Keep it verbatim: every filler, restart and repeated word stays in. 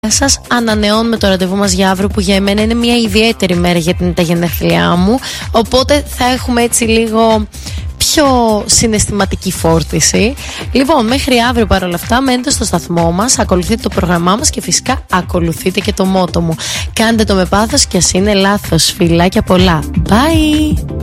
σας. Ανανεώνουμε το ραντεβού μας για αύριο, που για εμένα είναι μια ιδιαίτερη μέρα γιατί είναι τα γενέθλιά μου. Οπότε θα έχουμε έτσι λίγο πιο συναισθηματική φόρτιση. Λοιπόν, μέχρι αύριο παρόλα αυτά, μένετε στο σταθμό μας, ακολουθείτε το πρόγραμμά μας και φυσικά ακολουθείτε και το μότο μου. Κάντε το με πάθος και ας είναι λάθος. Φιλάκια πολλά. Bye!